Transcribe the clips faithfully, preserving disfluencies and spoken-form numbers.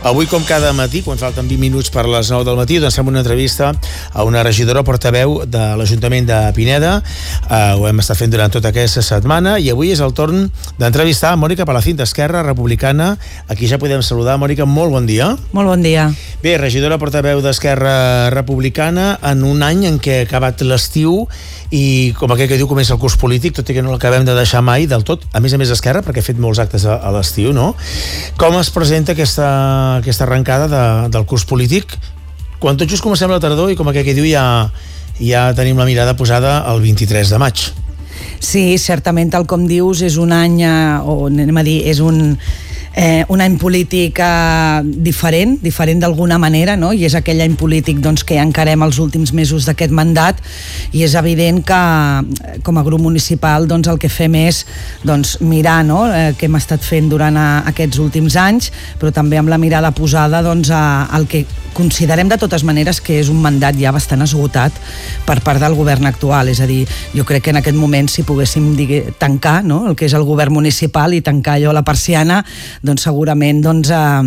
Avui, com cada matí, quan falten vint minuts per les nou del matí, doncs fem una entrevista a una regidora portaveu de l'Ajuntament de Pineda. Uh, ho hem estat fent durant tota aquesta setmana i avui és el torn d'entrevistar a Mònica Palacín, d'Esquerra Republicana. Aquí ja podem saludar. Mònica, molt bon dia. Molt bon dia. Bé, regidora portaveu d'Esquerra Republicana en un any en què ha acabat l'estiu i, com aquell que diu, comença el curs polític, tot i que no l'acabem de deixar mai del tot. A més a més, Esquerra, perquè ha fet molts actes a, a l'estiu, no? Com es presenta aquesta aquesta arrencada de, del curs polític, quan tot just comencem la tardor i com aquell que diu ja, ja tenim la mirada posada el vint-i-tres de maig. Sí, certament, tal com dius, és un any, o anem a dir, és un, eh, un any polític eh, diferent, diferent d'alguna manera, no? I és aquell any polític doncs, que encarem els últims mesos d'aquest mandat, i és evident que com a grup municipal doncs, el que fem és doncs, mirar, no? eh, què hem estat fent durant a, aquests últims anys, però també amb la mirada posada doncs, a, al que considerem de totes maneres que és un mandat ja bastant esgotat per part del govern actual. És a dir, jo crec que en aquest moment si poguéssim dir, tancar, no? el que és el govern municipal i tancar allò la persiana, doncs segurament doncs,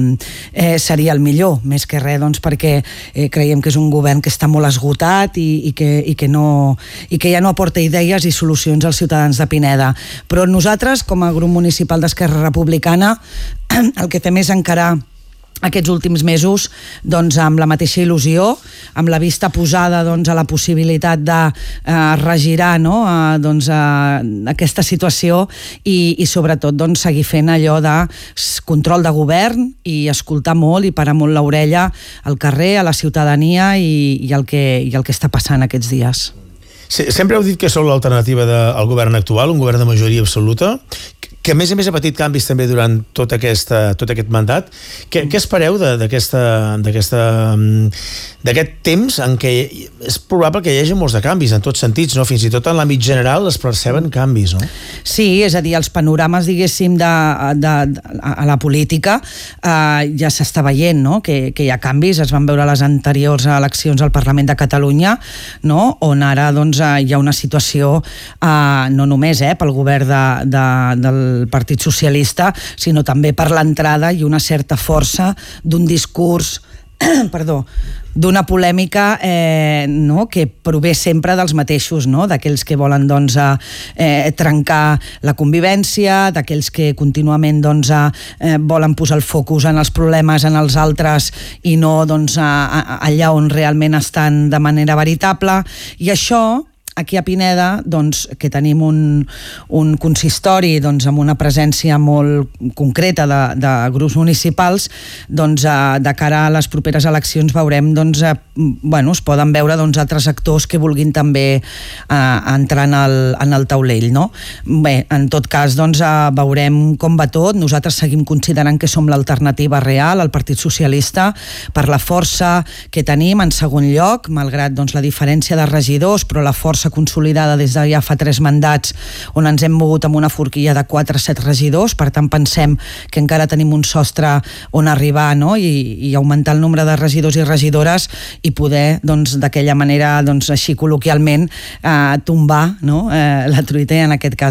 eh, seria el millor, més que res doncs, perquè eh, creiem que és un govern que està molt esgotat i, i, que, i, que no, i que ja no aporta idees i solucions als ciutadans de Pineda. Però nosaltres, com a grup municipal d'Esquerra Republicana, el que fem és encarar aquests últims mesos doncs, amb la mateixa il·lusió, amb la vista posada doncs, a la possibilitat de eh, regirar no? eh, doncs, eh, aquesta situació i, i sobretot doncs, seguir fent allò de control de govern i escoltar molt i parar molt l'orella al carrer, a la ciutadania i, i, el que, i el que està passant aquests dies. Sí, sempre heu dit que sou l'alternativa de, al govern actual, un govern de majoria absoluta, que a més a més ha patit canvis també durant tot, aquesta, tot aquest mandat. Què, què espereu d'aquest temps en què és probable que hi hagi molts de canvis en tots sentits, no? Fins i tot en l'àmbit general es perceben canvis, no? Sí, és a dir, els panorames, diguéssim, de, de, de, a la política eh, ja s'està veient, no? que, que hi ha canvis. Es van veure les anteriors eleccions al Parlament de Catalunya, no? On ara doncs, hi ha una situació eh, no només eh, pel govern de, de, del Partit Socialista, sinó també per l'entrada i una certa força d'un discurs perdó, d'una polèmica eh, no? que prové sempre dels mateixos, no? d'aquells que volen doncs, eh, trencar la convivència, d'aquells que contínuament doncs, eh, volen posar el focus en els problemes en els altres i no doncs, a, a, allà on realment estan de manera veritable. I això aquí a Pineda, doncs, que tenim un, un consistori doncs, amb una presència molt concreta de, de grups municipals, doncs, eh, de cara a les properes eleccions veurem, doncs, eh, bueno, es poden veure doncs, altres actors que vulguin també eh, entrar en el, en el taulell. No? Bé, en tot cas, doncs, eh, veurem com va tot. Nosaltres seguim considerant que som l'alternativa real al Partit Socialista per la força que tenim en segon lloc, malgrat doncs, la diferència de regidors, però la força consolidada des de ja fa tres mandats on ens hem mogut amb una forquilla de quatre a set regidors, per tant pensem que encara tenim un sostre on arribar, no? I, i augmentar el nombre de regidors i regidores i poder doncs, d'aquella manera doncs, així col·loquialment eh, tombar no? eh, la truita, en aquest cas